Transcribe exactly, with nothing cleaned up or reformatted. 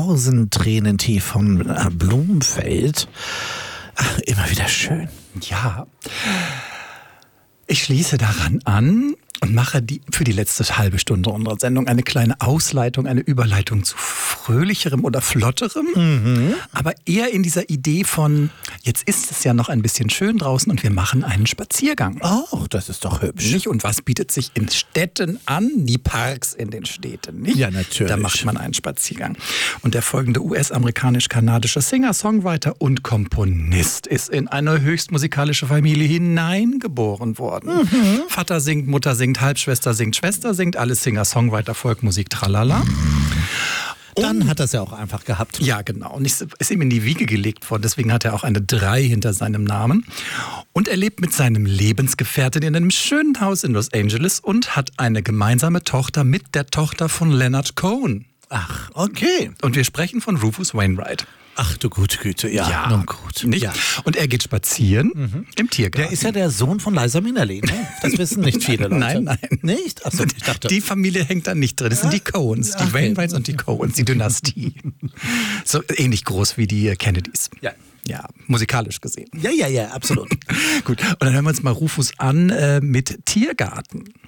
Morsentränentee von äh, Blumenfeld. Ach, immer wieder schön. Ja, ich schließe daran an und mache die, für die letzte halbe Stunde unserer Sendung eine kleine Ausleitung, eine Überleitung zu fröhlicherem oder flotterem, mhm. aber eher in dieser Idee von, jetzt ist es ja noch ein bisschen schön draußen und wir machen einen Spaziergang. Oh, das ist doch hübsch. Nicht? Und was bietet sich in Städten an? Die Parks in den Städten, nicht? Ja, natürlich. Da macht man einen Spaziergang. Und der folgende U S-amerikanisch-kanadische Singer, Songwriter und Komponist ist in eine höchst musikalische Familie hineingeboren worden. Mhm. Vater singt, Mutter singt, Halbschwester singt, Schwester singt, alles Singer, Songwriter, Folkmusik, tralala. Dann hat er es ja auch einfach gehabt. Ja, genau. Und es ist ihm in die Wiege gelegt worden. Deswegen hat er auch eine drei hinter seinem Namen. Und er lebt mit seinem Lebensgefährten in einem schönen Haus in Los Angeles und hat eine gemeinsame Tochter mit der Tochter von Leonard Cohen. Ach, okay. Und wir sprechen von Rufus Wainwright. Ach du gute Güte, ja, ja nun gut. Nicht? Ja. Und er geht spazieren mhm. im Tiergarten. Der ist ja der Sohn von Liza Minnelli, ne? Das wissen nicht viele Leute. Nein, nein. Nicht? Achso, ich dachte. Die Familie hängt da nicht drin. Das sind die Coens, die okay. Wainwrights und die Coens, die Dynastie. So ähnlich groß wie die Kennedys. Ja. Ja, musikalisch gesehen. Ja, ja, ja, absolut. Gut, und dann hören wir uns mal Rufus an äh, mit Tiergarten.